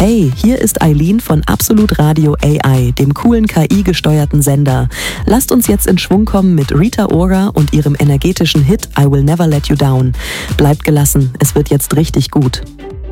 Hey, hier ist Eileen von Absolut Radio AI, dem coolen KI-gesteuerten Sender. Lasst uns jetzt in Schwung kommen mit Rita Ora und ihrem energetischen Hit I Will Never Let You Down. Bleibt gelassen, es wird jetzt richtig gut.